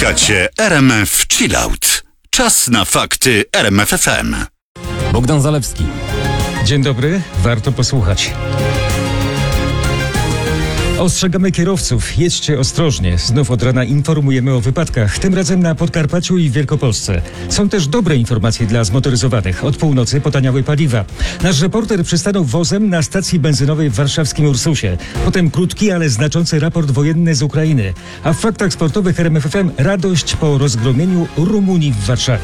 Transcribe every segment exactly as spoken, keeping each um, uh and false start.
Słuchacie R M F Chillout. Czas na fakty R M F F M. Bogdan Zalewski. Dzień dobry, warto posłuchać. Ostrzegamy kierowców, jedźcie ostrożnie. Znów od rana informujemy o wypadkach, tym razem na Podkarpaciu i w Wielkopolsce. Są też dobre informacje dla zmotoryzowanych. Od północy potaniały paliwa. Nasz reporter przystanął wozem na stacji benzynowej w warszawskim Ursusie. Potem krótki, ale znaczący raport wojenny z Ukrainy. A w faktach sportowych R M F F M radość po rozgromieniu Rumunii w Warszawie.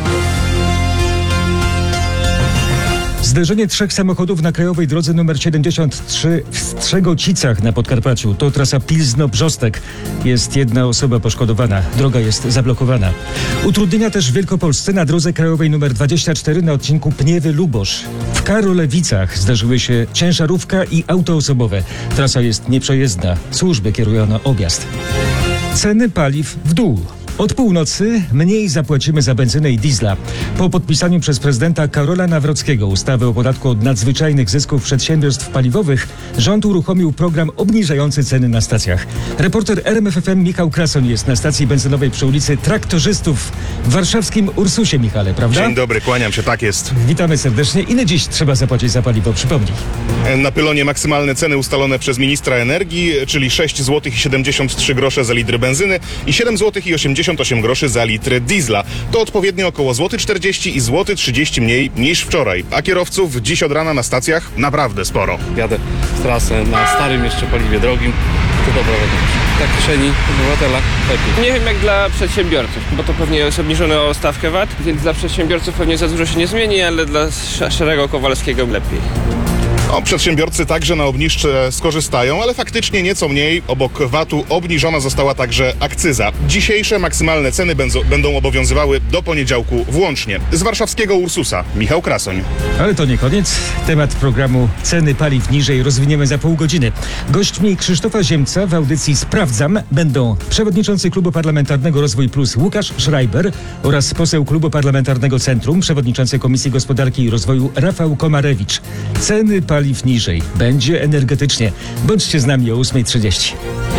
Zderzenie trzech samochodów na krajowej drodze nr siedemdziesiąt trzy w Strzegocicach na Podkarpaciu. To trasa Pilzno-Brzostek. Jest jedna osoba poszkodowana. Droga jest zablokowana. Utrudnienia też w Wielkopolsce na drodze krajowej nr dwadzieścia cztery na odcinku Pniewy-Lubosz. W Karolewicach zdarzyły się ciężarówka i auto osobowe. Trasa jest nieprzejezdna. Służby kierują na objazd. Ceny paliw w dół. Od północy mniej zapłacimy za benzynę i diesla. Po podpisaniu przez prezydenta Karola Nawrockiego ustawy o podatku od nadzwyczajnych zysków przedsiębiorstw paliwowych, rząd uruchomił program obniżający ceny na stacjach. Reporter R M F F M Michał Krasoń jest na stacji benzynowej przy ulicy Traktorzystów w warszawskim Ursusie, Michale, prawda? Dzień dobry, kłaniam się, tak jest. Witamy serdecznie. Ile dziś trzeba zapłacić za paliwo? Przypomnij. Na pylonie maksymalne ceny ustalone przez ministra energii, czyli sześć złotych siedemdziesiąt trzy grosze za litr benzyny i siedem złotych osiemdziesiąt osiem groszy za litr diesla. To odpowiednio około złoty czterdzieści i złoty trzydzieści mniej niż wczoraj. A kierowców dziś od rana na stacjach naprawdę sporo. Jadę w trasę na starym jeszcze paliwie drogim. To dobra wiadomość. Dla kieszeni obywatela lepiej. Nie wiem jak dla przedsiębiorców, bo to pewnie jest obniżone o stawkę V A T, więc dla przedsiębiorców pewnie za dużo się nie zmieni, ale dla szarego Kowalskiego lepiej. O, przedsiębiorcy także na obniżce skorzystają, ale faktycznie nieco mniej. Obok V A T-u obniżona została także akcyza. Dzisiejsze maksymalne ceny będą, będą obowiązywały do poniedziałku włącznie. Z warszawskiego Ursusa, Michał Krasoń. Ale to nie koniec. Temat programu Ceny paliw niżej rozwiniemy za pół godziny. Gośćmi Krzysztofa Ziemca w audycji Sprawdzam będą przewodniczący Klubu Parlamentarnego Rozwój Plus Łukasz Schreiber oraz poseł Klubu Parlamentarnego Centrum, przewodniczący Komisji Gospodarki i Rozwoju Rafał Komarewicz. Ceny paliw paliw niżej. Będzie energetycznie. Bądźcie z nami o ósma trzydzieści.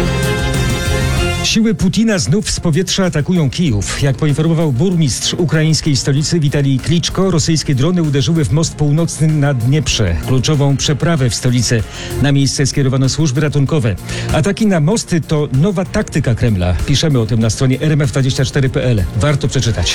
Siły Putina znów z powietrza atakują Kijów. Jak poinformował burmistrz ukraińskiej stolicy Witalij Kliczko, rosyjskie drony uderzyły w most północny na Dnieprze, kluczową przeprawę w stolicy. Na miejsce skierowano służby ratunkowe. Ataki na mosty to nowa taktyka Kremla. Piszemy o tym na stronie R M F dwadzieścia cztery kropka P L. Warto przeczytać.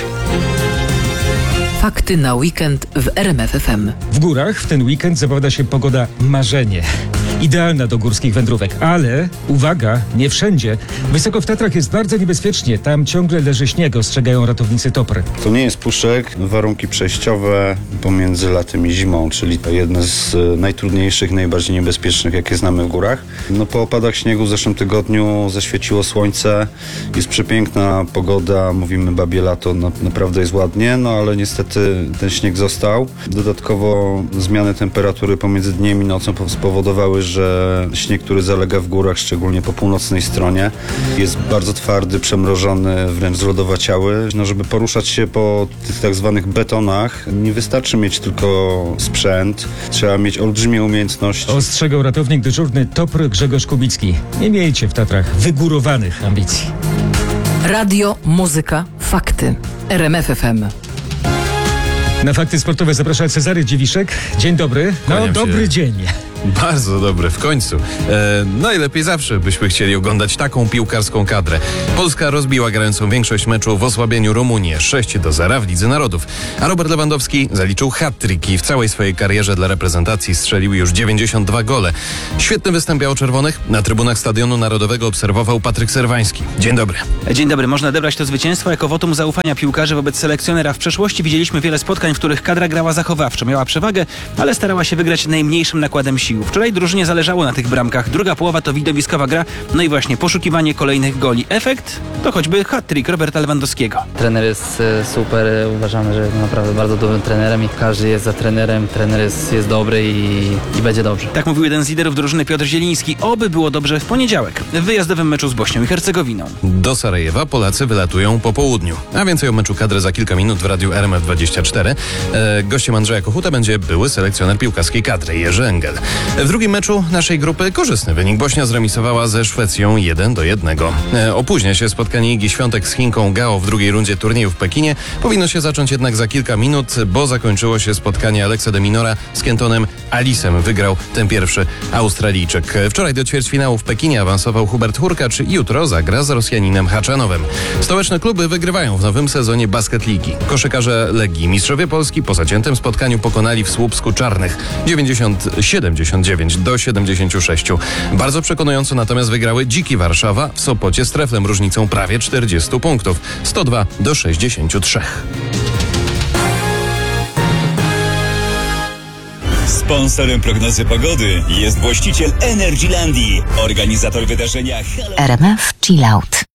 Fakty na weekend w R M F F M. W górach w ten weekend zapowiada się pogoda marzenie. Idealna do górskich wędrówek, ale uwaga, nie wszędzie. Wysoko w Tatrach jest bardzo niebezpiecznie. Tam ciągle leży śnieg, ostrzegają ratownicy T O P R. To nie jest puszek. Warunki przejściowe pomiędzy latem i zimą, czyli to jedne z najtrudniejszych, najbardziej niebezpiecznych, jakie znamy w górach. No po opadach śniegu w zeszłym tygodniu zaświeciło słońce. Jest przepiękna pogoda, mówimy babie lato, no, naprawdę jest ładnie, no ale niestety ten śnieg został. Dodatkowo zmiany temperatury pomiędzy dniem i nocą spowodowały, że śnieg, który zalega w górach, szczególnie po północnej stronie, jest bardzo twardy, przemrożony, wręcz zlodowaciały. No, żeby poruszać się po tych tak zwanych betonach, nie wystarczy mieć tylko sprzęt, trzeba mieć olbrzymie umiejętności. Ostrzegał ratownik dyżurny T O P R Grzegorz Kubicki. Nie miejcie w Tatrach wygórowanych ambicji. Radio, muzyka, fakty. R M F F M. Na fakty sportowe zaprasza Cezary Dziewiszek. Dzień dobry. No, Kłaniam dobry się. dzień. Bardzo dobry, w końcu. E, najlepiej zawsze byśmy chcieli oglądać taką piłkarską kadrę. Polska rozbiła grającą większość meczu w osłabieniu Rumunię sześć do zera w Lidze Narodów. A Robert Lewandowski zaliczył hat-trick i w całej swojej karierze dla reprezentacji strzelił już dziewięćdziesiąt dwa gole. Świetny występ biało-czerwonych. Na trybunach Stadionu Narodowego obserwował Patryk Serwański. Dzień dobry. Dzień dobry. Można odebrać to zwycięstwo jako wotum zaufania piłkarzy wobec selekcjonera. W przeszłości widzieliśmy wiele spotkań, w których kadra grała zachowawczo. Miała przewagę, ale starała się wygrać najmniejszym nakładem sił. Wczoraj drużynie zależało na tych bramkach. Druga połowa to widowiskowa gra, no i właśnie poszukiwanie kolejnych goli. Efekt to choćby hat-trick Roberta Lewandowskiego. Trener jest super, uważamy, że naprawdę bardzo dobrym trenerem i każdy jest za trenerem. Trener jest, jest dobry i, i będzie dobrze. Tak mówił jeden z liderów drużyny Piotr Zieliński. Oby było dobrze w poniedziałek w wyjazdowym meczu z Bośnią i Hercegowiną. Do Sarajewa Polacy wylatują po południu. A więcej o meczu kadry za kilka minut w radiu R M F dwadzieścia cztery. E, gościem Andrzeja Kochuta będzie były selekcjoner piłkarskiej kadry Jerzy Engel. W drugim meczu naszej grupy korzystny wynik. Bośnia zremisowała ze Szwecją jeden do jednego. E, opóźnia się spotkanie Igi Świątek z Chinką Gao w drugiej rundzie turnieju w Pekinie. Powinno się zacząć jednak za kilka minut, bo zakończyło się spotkanie Alexa de Minora z Kentonem Alisem. Wygrał ten pierwszy Australijczyk. Wczoraj do ćwierćfinału w Pekinie awansował Hubert Hurkacz i jutro zagra z Rosjaninem Haczanowem. Stołeczne kluby wygrywają w nowym sezonie Basket Ligi. Koszykarze Legii mistrzowie Polski po zaciętym spotkaniu pokonali w Słupsku Czarnych dziewięćdziesiąt siedemdziesiąt dziewięć do siedemdziesięciu sześciu. Bardzo przekonująco natomiast wygrały Dziki Warszawa w Sopocie z treflem różnicą prawie czterdziestu punktów sto dwa do sześćdziesięciu trzech. Sponsorem prognozy pogody jest właściciel Energylandii, organizator wydarzenia R M F Chillout.